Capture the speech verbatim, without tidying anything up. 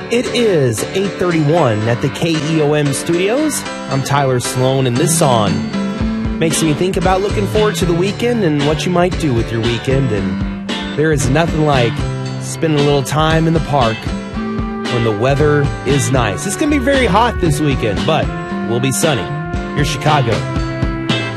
It is eight thirty-one at the K E O M studios. I'm Tyler Sloan, and this song makes me think about looking forward to the weekend and what you might do with your weekend. And there is nothing like spending a little time in the park when the weather is nice. It's going to be very hot this weekend, but we'll be sunny. Here's Chicago.